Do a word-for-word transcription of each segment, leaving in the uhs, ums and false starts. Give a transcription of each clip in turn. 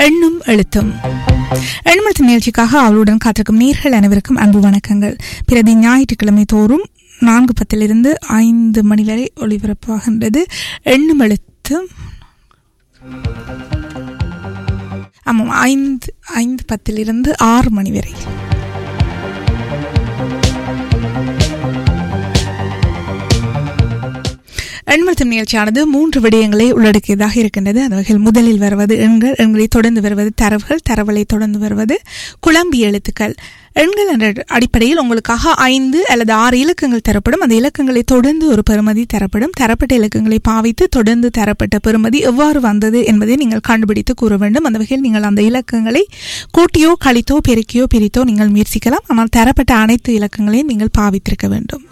எண்ணும் எழுத்தும். எண்ணும் எழுத்தும் நிகழ்ச்சிக்காக அவளுடன் காத்திருக்கும் நேர்கள் அனைவருக்கும் அன்பு வணக்கங்கள். பிரதி ஞாயிற்றுக்கிழமை தோறும் நான்கு பத்திலிருந்து ஐந்து மணி வரை ஒளிபரப்பாகின்றது எண்ணும் எழுத்தும். ஆமாம், ஐந்து ஐந்து பத்திலிருந்து ஆறு மணி வரை. எண்மழுத்தும் நிகழ்ச்சியானது மூன்று விடயங்களை உள்ளடக்கியதாக இருக்கின்றது. அந்த வகையில் முதலில் வருவது எண்கள், எண்களை தொடர்ந்து வருவது தரவுகள், தரவுகளை தொடர்ந்து வருவது குழம்பிய எழுத்துக்கள். எண்கள் என்ற அடிப்படையில் உங்களுக்காக ஐந்து அல்லது ஆறு இலக்கங்கள் தரப்படும். அந்த இலக்கங்களை தொடர்ந்து ஒரு பெறுமதி தரப்படும். தரப்பட்ட இலக்கங்களை பாவித்து தொடர்ந்து தரப்பட்ட பெறுமதி எவ்வாறு வந்தது என்பதை நீங்கள் கண்டுபிடித்து கூற வேண்டும். அந்த வகையில் நீங்கள் அந்த இலக்கங்களை கூட்டியோ கழித்தோ பெருக்கியோ பிரித்தோ நீங்கள் முயற்சிக்கலாம். ஆனால் தரப்பட்ட அனைத்து இலக்கங்களையும் நீங்கள் பாவித்திருக்க வேண்டும்.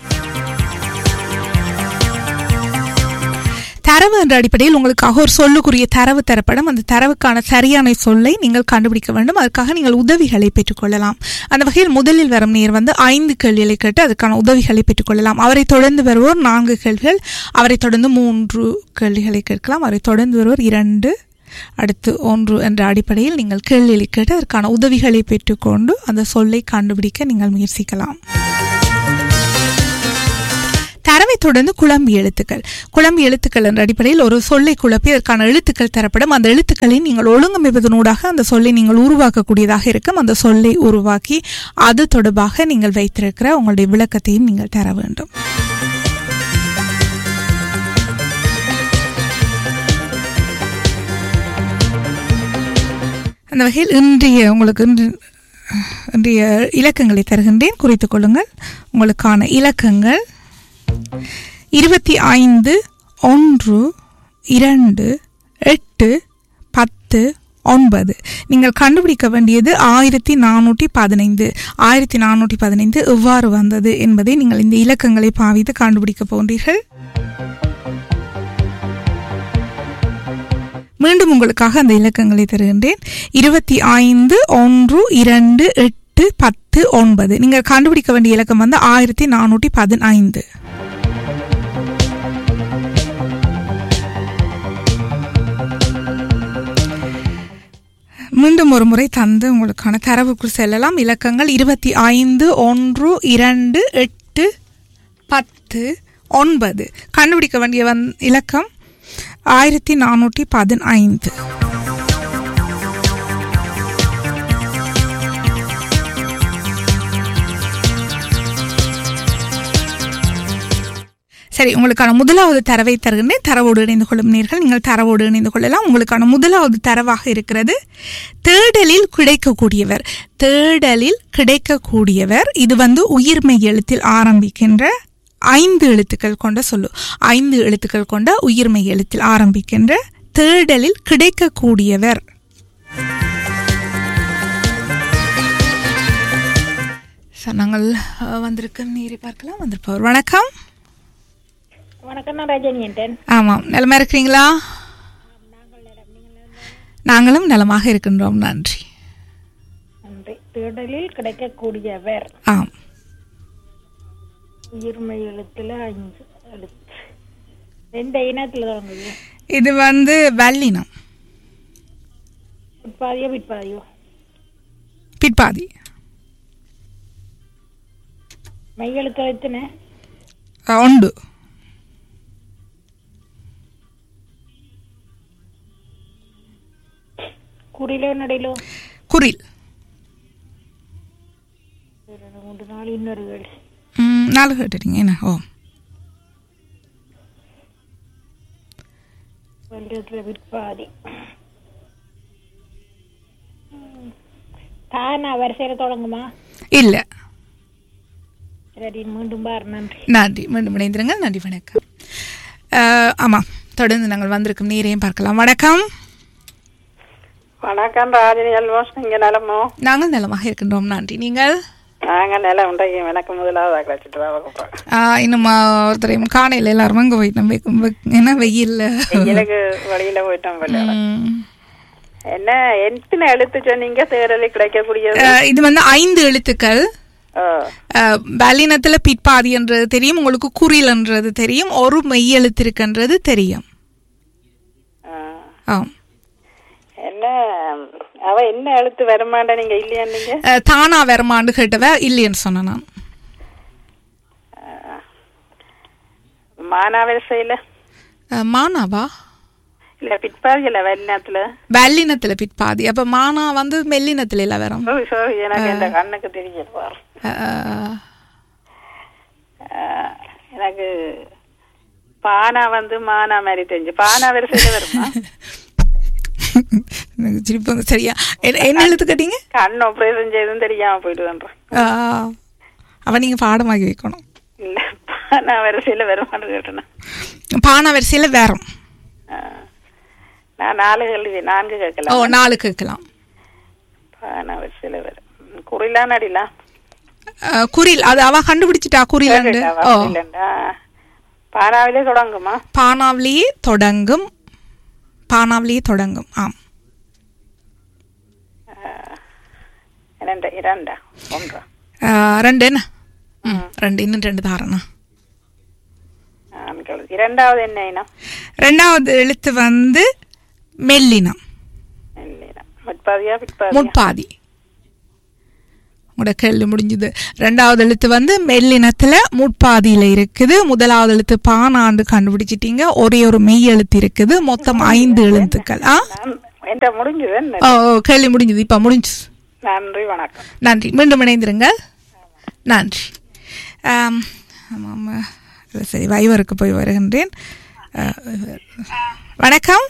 தரவு என்ற அடிப்படையில் உங்களுக்காக ஒரு சொல்லுக்குரிய தரவு தரப்படும். அந்த தரவுக்கான சரியான சொல்லை நீங்கள் கண்டுபிடிக்க வேண்டும். அதற்காக நீங்கள் உதவிகளை பெற்றுக்கொள்ளலாம். அந்த வகையில் முதலில் வரும் நேர் வந்து ஐந்து கேள்விகளை கேட்டு அதற்கான உதவிகளை பெற்றுக்கொள்ளலாம். அவரை தொடர்ந்து வருவோர் நான்கு கேள்விகள், அவரை தொடர்ந்து மூன்று கேள்விகளை கேட்கலாம். அவரை தொடர்ந்து வருவோர் இரண்டு, அடுத்து ஒன்று என்ற அடிப்படையில் நீங்கள் கேள்விகளை கேட்டு அதற்கான உதவிகளை பெற்றுக்கொண்டு அந்த சொல்லை கண்டுபிடிக்க நீங்கள் முயற்சிக்கலாம். தரவை தொடர்ந்து குழம்பி எழுத்துக்கள். குழம்பி எழுத்துக்கள் என்ற அடிப்படையில் ஒரு சொல்லை குழப்பி அதற்கான எழுத்துக்கள் தரப்படும். அந்த எழுத்துக்களை நீங்கள் ஒழுங்கமைப்பதனூடாக அந்த சொல்லை நீங்கள் உருவாக்கக்கூடியதாக இருக்கும். அந்த சொல்லை உருவாக்கி அது தொடர்பாக நீங்கள் வைத்திருக்கிற உங்களுடைய விளக்கத்தையும் நீங்கள் தர வேண்டும். அந்த வகையில் இன்றைய உங்களுக்கு இன்றைய இலக்கங்களை தருகின்றேன், குறித்துக் கொள்ளுங்கள். உங்களுக்கான இலக்கங்கள் இருபத்தி ஐந்து, ஒன்று, இரண்டு, எட்டு, பத்து, ஒன்பது. நீங்கள் கண்டுபிடிக்க வேண்டியது ஆயிரத்தி நானூற்றி பதினைந்து. ஆயிரத்தி நானூற்றி பதினைந்து எவ்வாறு வந்தது என்பதை நீங்கள் இந்த இலக்கங்களை பாவித்து கண்டுபிடிக்க போன்றீர்கள். மீண்டும் உங்களுக்காக அந்த இலக்கங்களை தருகின்றேன். இருபத்தி ஐந்து, ஒன்று, இரண்டு, எட்டு, பத்து, ஒன்பது. நீங்கள் கண்டுபிடிக்க வேண்டிய இலக்கம் வந்து ஆயிரத்தி நானூற்றி பதினைந்து. மீண்டும் ஒரு முறை தந்து உங்களுக்கான தரவுக்குள் செல்லலாம். இலக்கங்கள் இருபத்தி ஐந்து, ஒன்று, இரண்டு, எட்டு, பத்து, ஒன்பது. கண்டுபிடிக்க வேண்டிய வந் இலக்கம் ஆயிரத்தி நானூற்றி பதினைந்து. சரி, உங்களுக்கான முதலாவது தரவை தருகின்றேன். தரவோடு இணைந்து கொள்ளும் நேர்கள் நீங்கள் தரவோடு இணைந்து கொள்ளலாம். உங்களுக்கான முதலாவது தரவாக இருக்கிறது தேடலில் கிடைக்கக்கூடியவர். தேடலில் கிடைக்கக்கூடியவர் இது வந்து உயிர்மை எழுத்தில் ஆரம்பிக்கின்ற ஐந்து எழுத்துக்கள் கொண்ட சொல்லு. ஐந்து எழுத்துக்கள் கொண்ட உயிர்மை எழுத்தில் ஆரம்பிக்கின்ற தேடலில் கிடைக்கக்கூடியவர். நாங்கள் வந்திருக்க நீரை பார்க்கலாம். வந்திருப்பவர் வணக்கம். வணக்கம், நான் ரஜினி. ஆமாம், நலமா இருக்கிறீங்களா? நாங்களும் நலமாக இருக்கின்றோம், நன்றி. நன்றி. தேடலில் கிடைக்கக்கூடியவர். ஆம், உயிர்மை எழுத்துல அஞ்சு எழுத்து. எந்த இனத்துல தொடங்குது? இது வந்து வல்லினம். பிற்பாதியோ பிற்பாதியோ? பிற்பாதி. மெய் எழுத்து எழுத்துன உண்டு. குறிலோ நடையிலோ? குறில். மூன்று நாள் இன்னொரு கேள்வி. நாலு கேட்டுறீங்க என்ன? ஓ, பிற்பாதி. தானா வரிசையில தொடங்குமா? இல்ல. சரி, மீண்டும் பார். நன்றி. நன்றி. மீண்டும் இணைந்திருங்க. நன்றி, வணக்கம். ஆமாம், தொடர்ந்து நாங்கள் வந்திருக்கும் நேரையும் பார்க்கலாம். வணக்கம். வணக்கம் ராஜினி அல்வாஸ், நீங்க நலமோ? நாங்கள் நலமாக இருக்கின்றோம், நன்றி. நீங்கள்? நாங்க நிலம் உண்டையும் எனக்கு முதலாவது வச்சுட்டு இன்னும் ஒருத்தரையும் காணையில் எல்லாரும் அங்கே போயிட்டோம். ஏன்னா வெயில் வெயிலுக்கு வழியில போயிட்டோம். என்ன எத்தனை எழுத்து சொன்னீங்க தேடலில் கிடைக்கக்கூடியது? இது வந்து ஐந்து எழுத்துக்கள். வல்லினத்துல பிற்பாதி என்றது தெரியும் உங்களுக்கு, குறில் என்றது தெரியும், ஒரு மெய் எழுத்து இருக்குன்றது தெரியும். என்ன என்ன அவ என்ன எழுத்து வரமாண்டா நீங்க இல்லையா நீங்க அஹ், தானா வரமான்னு கேட்டவ இல்லைன்னு சொன்னேன் நான். மானாவரிசையில அஹ், மானாவா இல்ல பிற்பாதி இல்ல வெள்ளினத்துல. வல்லினத்துல பிற்பாதி. அப்ப மானா வந்து மெல்லினத்துல இல்ல வரும். சாரி சாரி எனக்கு இந்த கண்ணுக்கு தெரியல. அஹ், அஹ், எனக்கு பானா வந்து மானா மாதிரி தெரிஞ்சு பானா வரிசையில வருமா? எனக்கு சிரிப்பு வந்து சரியா என்ன என்ன எழுத்து கேட்டீங்க? கண் ஆபரேஷன் செய்தும் தெரியாம போயிட்டு வந்துடும். அஹ், அவ நீங்க பாடமாகி வைக்கணும். இல்ல பானா வரிசையில வருமானு கேட்டேன். பானா வரிசையில வரும். நான் நாலு கேள்வி நான்கு ஓ கேட்கலாம். நாலு கேட்கலாம். பானா வரிசையில வரும். குறிலா நடிலா அஹ், குரில் அது அவ கண்டுபிடிச்சிட்டா குரில். ஓ பானாவிலே தொடங்குமா? பானாவிலேயே தொடங்கும். பானாவிலேயே தொடங்கும். ஆம். இரண்டா இரண்டா ஒன்றா அஹ், ரெண்டு என்ன? ம், ரெண்டு இன்னும் ரெண்டு தாரணா. நான்கு எழுத்து. இரண்டாவது என்ன இனம்? ரெண்டாவது எழுத்து வந்து மெல்லினம். இல்லைனா முற்பாதியா பிற்பாதியா? முற்பாதி. உங்களோட கேள்வி முடிஞ்சது. ரெண்டாவது எழுத்து வந்து மெல்லினத்துல முற்பாதியில இருக்குது. முதலாவது எழுத்து பானாண்டு கண்டுபிடிச்சிட்டீங்க. ஒரே ஒரு மெய் எழுத்து இருக்குது. மொத்தம் ஐந்து எழுத்துக்கள். ஆ நான் என்ற முடிஞ்சது என்ன? ஓ ஓ, கேள்வி முடிஞ்சது. இப்ப முடிஞ்சு. நன்றி வணக்கம். நன்றி. மீண்டும் இணைந்திருங்க. நன்றி. ஆம், ஆமாம். அது சரி, வைவருக்கு போய் வருகின்றேன். அஹ், வணக்கம்.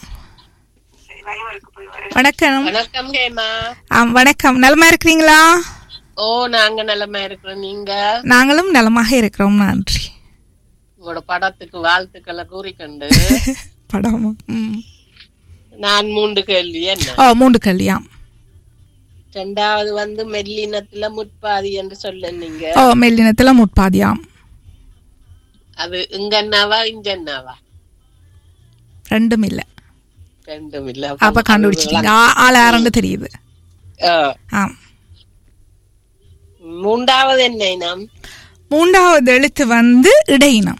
வணக்கம். வணக்கம் ஹேமா. ஆம், வணக்கம். நலமா இருக்கிறீங்களா? ஓ நாங்க நலமா இருக்கிறோம். நீங்க? நாங்களும் நலமாக இருக்கிறோம். நன்றி. உங்களோட படத்துக்கு வாழ்த்துக்களை கூறிக்கொண்டு படம். ம். நான் மூன்று கேள்வி என்ன. ஓ மூன்று கல்யாணம். ரெண்டாவது வந்து மெல்லினத்துல முற்பாதி என்று சொல்ல நீங்க. ஓ மெல்லினத்துல முற்பாதியாம். அது இங்கன்னாவா இங்கன்னாவா? ரெண்டும் இல்ல. ரெண்டும் இல்ல. அப்ப கண்டுபிடிச்சிட்டீங்க. ஆ- ஆள் யாருன்னு தெரியுது. ஆ. ஆம். மூன்றாவது என்ன இனம்? மூன்றாவது எழுத்து வந்து இடையினம்.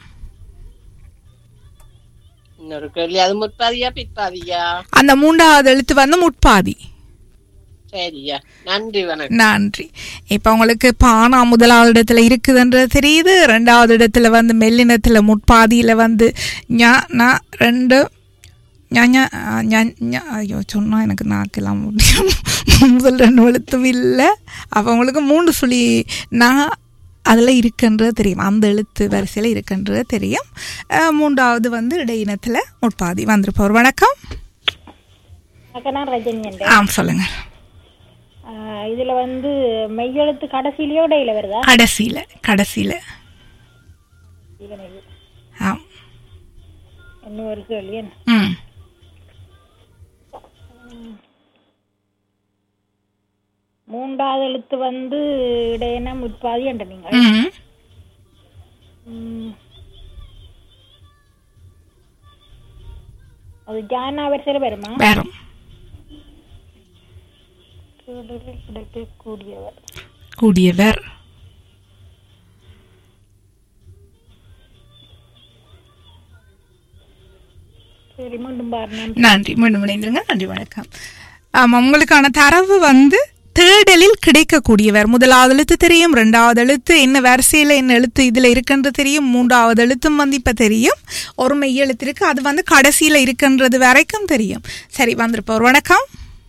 இன்னொரு கேள்வி, அது முற்பாதியா பிற்பாதியா? அந்த மூன்றாவது எழுத்து வந்து முற்பாதி. சரியா, நன்றி வணக்கம். நன்றி. இப்ப உங்களுக்கு பானா முதலாவது இடத்துல இருக்குதுன்றது தெரியுது. ரெண்டாவது இடத்துல வந்து மெல்லினத்துல முற்பாதியில வந்து ஞ ந ரெண்டு ஞ ஞ ஞ ஞ ஐயோ சொன்னா எனக்கு நாக்கெல்லாம் முடியும். முதல் ரெண்டு எழுத்தும் இல்லை. அப்போ உங்களுக்கு மூன்று சுழி நான் அதில் இருக்குன்றது தெரியும். அந்த எழுத்து வரிசையில் இருக்குன்றது தெரியும். அஹ், மூன்றாவது வந்து இடையினத்தில் முற்பாதி வந்திருப்பவர். வணக்கம். நான் ரஜினி என்றேன். ஆம் சொல்லுங்க. ஆஹ் இதுல வந்து மெய்யெழுத்து கடைசியிலயோ இடையில வருதா? கடைசியில் கடைசியில் ஆம். இன்னும் ஒரு கேள்வி என்ன? ம் மூன்றாவது எழுத்து வந்து இடையன முற்பாதி என்ற நீங்கள். ம் ம். அது ஜானா வரிசையில் வருமா? வேறும் கூடியவர். கூடியவர். சரி, மீண்டும் பாருங்க. நன்றி. மீண்டும் இணைந்திருங்க. நன்றி வணக்கம். ஆமாம், உங்களுக்கான தரவு வந்து தேடலில் கிடைக்கக்கூடியவர். முதலாவது எழுத்து தெரியும். ரெண்டாவது எழுத்து என்ன வரிசையில் என்ன எழுத்து இதில் இருக்குன்றது தெரியும். மூன்றாவது எழுத்தும் வந்து இப்போ தெரியும். ஒரு மெய் எழுத்து இருக்கு, அது வந்து கடைசியில் இருக்குன்றது வரைக்கும் தெரியும். சரி, வந்திருப்போர். வணக்கம்.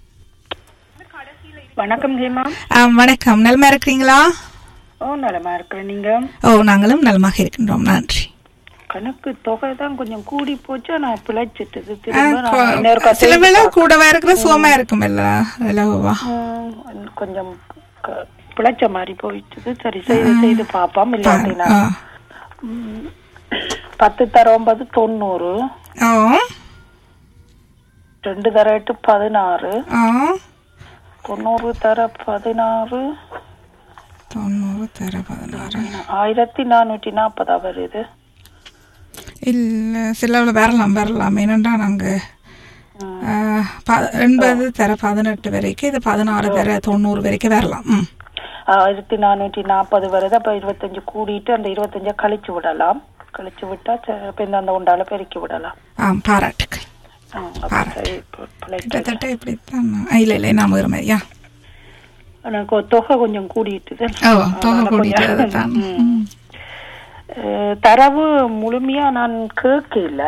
வணக்கம் ஹேமா. ஆம், வணக்கம். நலமா இருக்கிறீங்களா? ஓ நலமா இருக்கிறேன். நீங்க? ஓ நாங்களும் நலமாக இருக்கின்றோம். நன்றி. கணக்கு தொகை தான் கொஞ்சம் கூடி போச்சு. நான் பிழைச்சிட்டது. சில வேளை கூடவா இருக்கிற சுகமா இருக்கும் இல்ல இலகுவா கொஞ்சம் க- பிழைச்ச மாதிரி போயிடுச்சு. சரி, செய்து செய்து பாப்போம். இல்லாட்டினா ம், பத்து தர ஒன்பது தொண்ணூறு, ஓ ரெண்டு தர எட்டு பதினாறு, ஓ தொண்ணூறு தர பதினாறு, தொண்ணூறு தர பதினாறு ஆயிரத்தி நானூற்றி நாற்பதா வருது. இல்ல சில வரலாம் வரலாம். ஏனென்றா நாங்க ஆஹ், ப- எண்பது தர பதினெட்டு வரைக்கும், இது பதினாறு தர தொண்ணூறு வரைக்கும் வரலாம். ம் ஆயிரத்தி நானூற்றி நாற்பது வருது. அப்ப இருபத்தஞ்சு கூடிட்டு அந்த இருபத்தஞ்ச கழிச்சு விடலாம். கழிச்சு விட்டா ச- பின்ன அந்த உண்டால பெருக்கி விடலாம். ஆ பாராட்டுக்கள். கிட்டத்தட்ட இப்படித்தான். இல்ல இல்ல நான் ஒரு மாதிரியா எனக்கு தொகை கொஞ்சம் கூடிட்டு தொகை கூடிட்டு தான். தரவு முழுமையா நான் கேட்கல.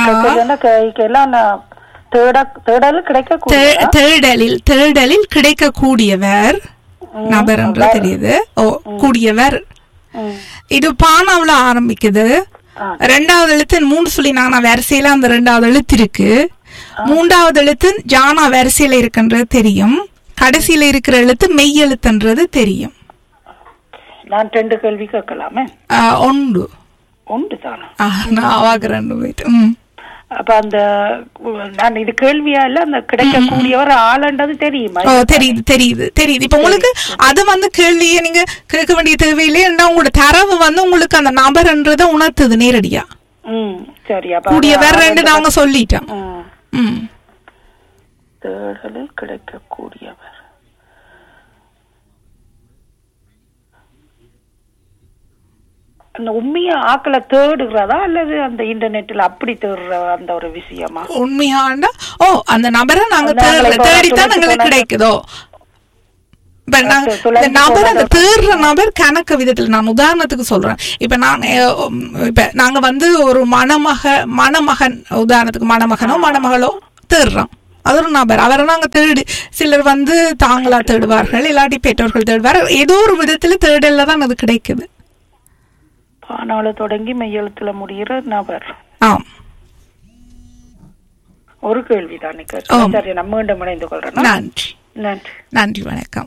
தேடலில் கிடைக்க தேடலில் தேடலில் கிடைக்கக்கூடியவர் நபர் என்று தெரியுது. ஓ கூடியவர். இது பானாவுல ஆரம்பிக்குது. ரெண்டாவது எழுத்து மூன்று சொல்லி நானா வரிசையில அந்த ரெண்டாவது எழுத்து இருக்கு. மூன்றாவது எழுத்து ஜானா வரிசையில இருக்குன்றது தெரியும். கடைசியில இருக்கிற எழுத்து மெய் எழுத்துன்றது தெரியும். நான் ரெண்டு கேள்வி கேட்கலாமே? ஒன்று ஒன்று தானே? நான் அவாக்கு ரெண்டு போயிட்டு. அப்ப அந்த நான் இது கேள்வியா இல்ல, அந்த கிடைக்கக்கூடியவர் ஆளுன்றது தெரியுமா? தெரியுது தெரியுது தெரியுது. இப்ப உங்களுக்கு அது வந்து கேள்வியை நீங்க கேட்க வேண்டிய தேவையில்லையே. உங்களோட தரவு வந்து உங்களுக்கு அந்த நபர்ன்றத உணர்த்துது நேரடியா. சரி. கூடியவர் ரெண்டு நாங்க சொல்லிட்டோம். தேடலில் கிடைக்கக்கூடியவர் அந்த உண்மையா ஆக்களை தேடுகிறதா அல்லது அந்த இன்டர்நெட்ல அப்படி தேடுற அந்த ஒரு விஷயமா? உண்மையாண்டா ஓ அந்த நபரை நாங்க தேடித்தான் எங்களுக்கு கிடைக்குதோ. நபர் அந்த தேடுற நபர் கணக்கு விதத்துல நான் உதாரணத்துக்கு சொல்றேன். இப்ப நான் இப்ப நாங்க வந்து ஒரு மணமக மணமகன் உதாரணத்துக்கு மணமகனோ மணமகளோ தேடுறோம். அது ஒரு நபர். அவரை நாங்க தேடி சிலர் வந்து தாங்களா தேடுவார்கள், இல்லாட்டி பெற்றோர்கள் தேடுவார்கள். ஏதோ ஒரு விதத்துல தேடல தான் அது கிடைக்குது. பானால தொடங்கி மெய்யெழுத்துல முடிகிற நபர். ஆம். ஒரு கேள்விதான். சரி, நம்ம மீண்டும் இணைந்து கொள்றேன். நன்றி நன்றி நன்றி வணக்கம்.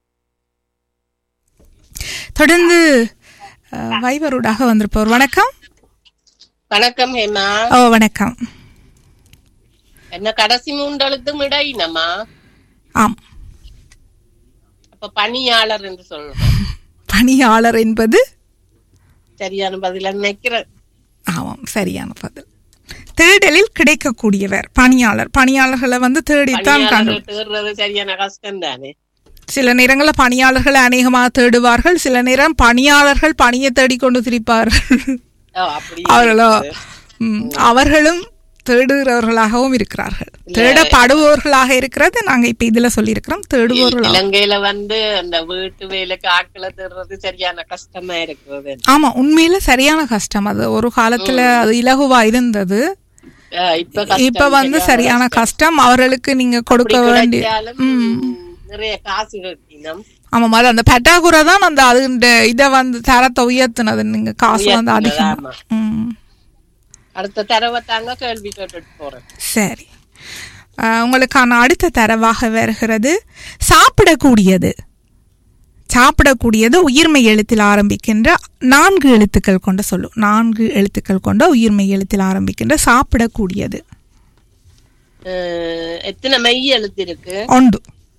தொடர்ந்து வைபரூடாக வந்திருப்போர். வணக்கம். வணக்கம் ஹேமா. ஓ வணக்கம். என்ன கடைசி மூன்றெழுத்தும் இடையினமா? ஆம். அப்ப பணியாளர் என்று சொல்றோம். பணியாளர் என்பது சரியான பதில் நினைக்கிறேன். ஆமாம், சரியான பதில். தேடலில் கிடைக்கக்கூடியவர் பணியாளர். பணியாளர்களை வந்து தேடித்தான் தேடுறது சரியான கஷ்டம் தானே. சில நேரங்களில் பணியாளர்களை அநேகமாக தேடுவார்கள், சில நேரம் பணியாளர்கள் பணியை தேடிக்கொண்டு திரிப்பார்கள். அவர்களோ அவர்களும் தேடுகிறவர்களாகவும் இருக்கிறார்கள், தேடப்படுபவர்களாக இருக்கிறது. நாங்க இப்ப இதுல சொல்லி இருக்கிறோம் தேடுபவர்கள். இலங்கையில வந்து அந்த வீட்டு வேலைக்கு ஆட்களை தேடுறது சரியான கஷ்டமா இருக்கிறது. ஆமா, உண்மையில சரியான கஷ்டம். அது ஒரு காலத்துல அது இலகுவா இருந்தது. இப்ப வந்து சரியான கஷ்டம். அவர்களுக்கு நீங்க கொடுக்க வேண்டிய நிறைய காசு கட்டணும். ஆமா மாதிரி அந்த பட்டாக்குறை தான் அந்த அது இத வந்து தரத்தை உயர்த்தினது. நீங்க காசு வந்து அதிகமா. அடுத்த தரவை தாங்க கேள்வி கேட்டுட்டு போறேன். சரி, உங்களுக்கான அடுத்த தரவாக வருகிறது சாப்பிடக்கூடியது. சாப்பிடக்கூடியது உயிர்மை எழுத்தில் ஆரம்பிக்கின்ற நான்கு எழுத்துக்கள் கொண்ட சொல்லு. நான்கு எழுத்துக்கள் கொண்ட உயிர்மை எழுத்தில் ஆரம்பிக்கின்ற சாப்பிடக்கூடியது. எத்தனை மெய் எழுத்து இருக்கு? ஒன்று.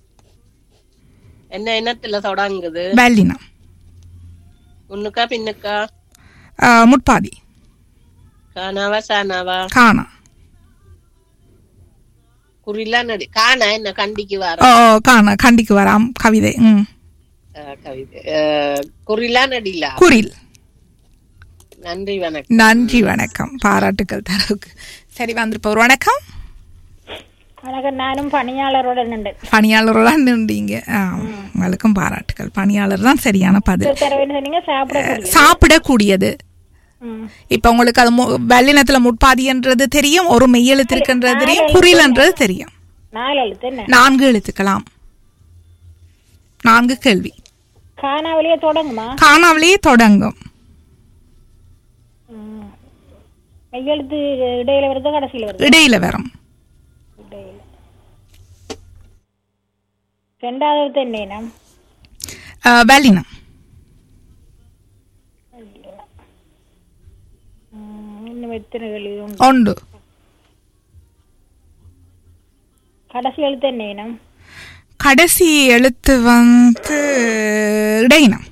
என்ன இனத்துல தொடங்குது? வல்லினம். முன்னுக்கா பின்னுக்கா? முட்பாதி. கானாவா சானாவா? கானா. குறிலா நடி கானா என்ன கண்டிக்கு வர? ஓ கானா கண்டிக்கு வராம் கவிதை. ம் கவிதை. குறிலா நடிலா? குறில். நன்றி வணக்கம். நன்றி வணக்கம், பாராட்டுக்கள் தரவுக்கு. சரி, வந்திருப்போர். வணக்கம். வணக்கம். நானும் பணியாளரோட நின்று பணியாளரோட நின்றீங்க. உங்களுக்கும் பாராட்டுக்கள். பணியாளர் தான் சரியான பதில். சாப்பிடக்கூடியது. இப்ப உங்களுக்கு அது வல்லினத்துல முட்பாதின்றது தெரியும், ஒரு மெய்யெழுத்து இருக்குன்றது தெரியும், குறிலன்றது தெரியும். நான்கு எழுத்துக்கலாம். நான்கு கேள்வி. கானாவிலேயே தொடங்குமா? கானாவிலேயே தொடங்கும். மெய்யெழுத்து இடையில வருது, கடைசியில வருது? இடையில வரும். ரெண்டாவது என்ன? வல்லினம். ஒன்று. கடைசி எழுத்து என்ன? கடைசி எழுத்து வந்து இடையினம்.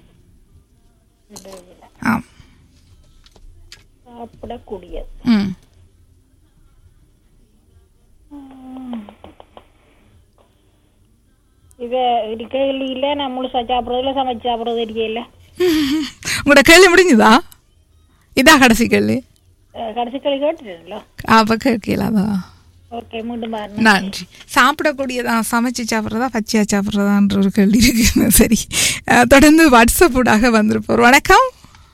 ஆம். சாப்பிடக்கூடியது. ம் இவ கேள்வி இல்ல, நான் முழுசா சாப்பிடுறதுல சமைச்சு சாப்பிடுறது இருக்கல. உங்களோட கேள்வி முடிஞ்சுதா? இதா கடைசி கேள்வி? கடைசி கேள்வி கேட்டுட்டீங்களா? அப்ப கேட்கலாதா? ஓகே மீண்டும் பாருங்க. நன்றி. சாப்பிடக்கூடியதா, சமைச்சு சாப்பிட்றதா, பச்சையா சாப்பிட்றதான்ற ஒரு கேள்வி இருக்கு. சரி, அஹ், தொடர்ந்து வாட்ஸ்அப் ஊடாக வந்திருப்போம். வணக்கம்.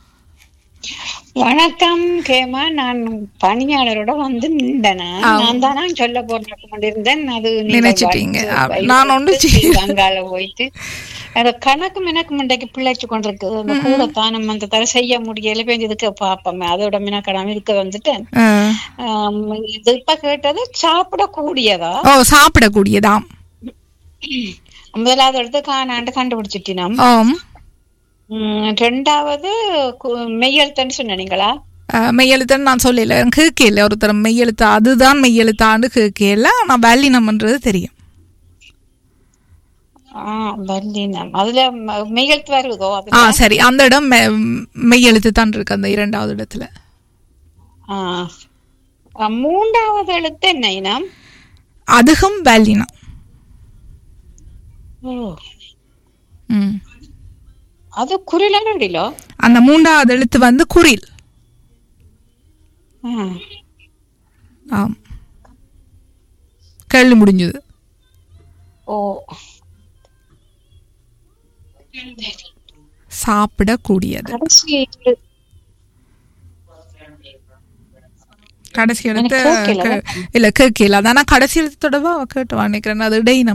வணக்கம் கேமா, நான் பணியாளரோட வந்து நின்றேன். நான் தானா சொல்ல போறேன் கொண்டிருந்தேன். அது நினைச்சிட்டீங்க. நான் ஒன்று அங்கால போயிட்டு அந்த கணக்கு மினக்கு முண்டைக்கு பிள்ளைச்சு கொண்டிருக்கு. அந்த கூட தானம் அந்த தர செய்ய முடியல இதுக்கு பாப்போமே, அதோட மினக்கடாம இருக்க வந்துட்டேன். இது இப்ப கேட்டது சாப்பிடக்கூடியதா? ஓ, சாப்பிடக்கூடியதாம். முதலாவது எடுத்து காணாண்டு கண்டுபிடிச்சிட்டினோம். ரெண்டாவது மெய்யெழுத்துன்னு சொன்னீங்களா? மெய்யெழுத்துன்னு நான் சொல்லல, கேட்கல. ஒருத்தர் மெய்யெழுத்து அதுதான் மெய்யெழுத்தான்னு கேட்கல. நான் வல்லினம்ன்றது தெரியும். அதுல மெய்யெழுத்து வருவதோ? ஆ சரி, அந்த இடம் மெய்யெழுத்து தான் இருக்கு அந்த இரண்டாவது இடத்துல. மூன்றாவது எழுத்து என்ன இனம்? அதுகம் வல்லினம். ம், அது குறிலோ? அந்த மூன்றாவது எழுத்து வந்து குறில். ஆம், கேள்வி முடிஞ்சது. ஓ, சாப்பிடக்கூடியது. கடைசி எழுத்து இல்ல கேட்கல. அதான கடைசி எழுத்து தொடவா கேட்டு நினைக்கிறேன். அது இடையினம்.